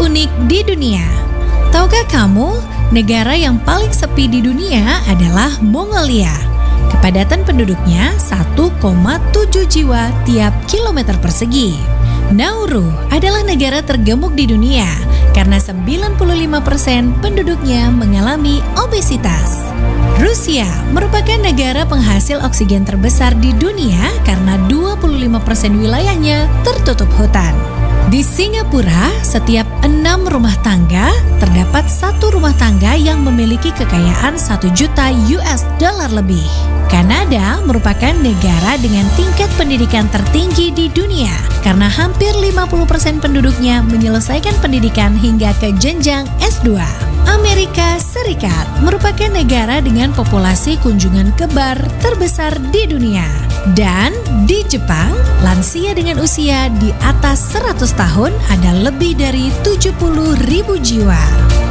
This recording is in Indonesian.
unik di dunia. Tahukah kamu, negara yang paling sepi di dunia adalah Mongolia. Kepadatan penduduknya 1,7 jiwa tiap kilometer persegi. Nauru adalah negara tergemuk di dunia karena 95% penduduknya mengalami obesitas. Rusia merupakan negara penghasil oksigen terbesar di dunia karena 25% wilayahnya tertutup hutan. Di Singapura, setiap 6 rumah tangga terdapat 1 rumah tangga yang memiliki kekayaan 1 juta US dollar lebih. Kanada merupakan negara dengan tingkat pendidikan tertinggi di dunia karena hampir 50% penduduknya menyelesaikan pendidikan hingga ke jenjang S2. Amerika Serikat merupakan negara dengan populasi kunjungan kebar terbesar di dunia. Dan di Jepang, lansia dengan usia di atas 100 tahun ada lebih dari 70.000 jiwa.